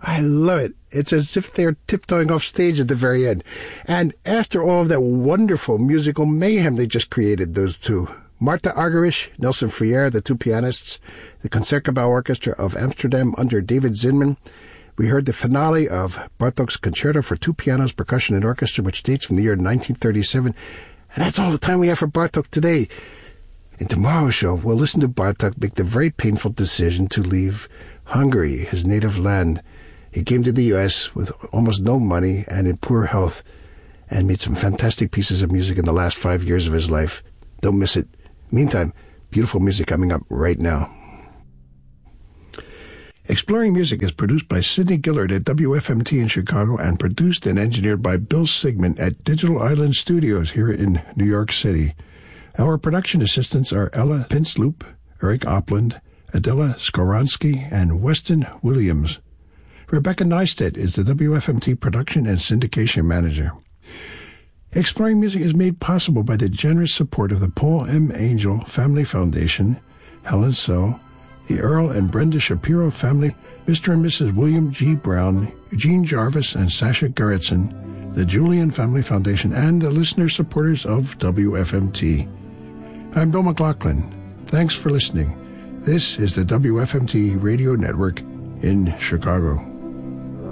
I love it. It's as if they're tiptoeing off stage at the very end. And after all of that wonderful musical mayhem they just created, those two, Marta Argerich, Nelson Freire, the two pianists, the Concertgebouw Orchestra of Amsterdam under David Zinman. We heard the finale of Bartók's Concerto for two pianos, percussion, and orchestra, which dates from the year 1937. And that's all the time we have for Bartók today. In tomorrow's show, we'll listen to Bartók make the very painful decision to leave Hungary, his native land. He came to the U.S. with almost no money and in poor health and made some fantastic pieces of music in the last 5 years of his life. Don't miss it. Meantime, beautiful music coming up right now. Exploring Music is produced by Sidney Gillard at WFMT in Chicago and produced and engineered by Bill Sigmund at Digital Island Studios here in New York City. Our production assistants are Ella Pinsloop, Eric Opland, Adela Skoronsky, and Weston Williams. Rebecca Neistat is the WFMT production and syndication manager. Exploring Music is made possible by the generous support of the Paul M. Angel Family Foundation, Helen So, the Earl and Brenda Shapiro family, Mr. and Mrs. William G. Brown, Eugene Jarvis, and Sasha Gerritsen, the Julian Family Foundation, and the listener supporters of WFMT. I'm Bill McLaughlin. Thanks for listening. This is the WFMT Radio Network in Chicago.